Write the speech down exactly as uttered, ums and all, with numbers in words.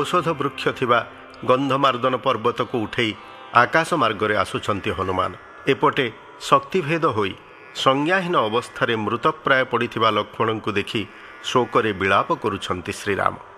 ଔଷଧ ବୃକ୍ଷ ଥିବା ଗନ୍ଧମାର୍ଦ୍ଦନ ପର୍ବତକୁ ଉଠେଇ ଆକାଶ ମାର୍ଗରେ ଆସୁଛନ୍ତି ହନୁମାନ। ଏପଟେ ଶକ୍ତିଭେଦ ହୋଇ ସଂଜ୍ଞାହୀନ ଅବସ୍ଥାରେ ମୃତପ୍ରାୟ ପଡ଼ିଥିବା ଲକ୍ଷ୍ମଣଙ୍କୁ ଦେଖି ଶୋକରେ ବିଳାପ କରୁଛନ୍ତି ଶ୍ରୀରାମ।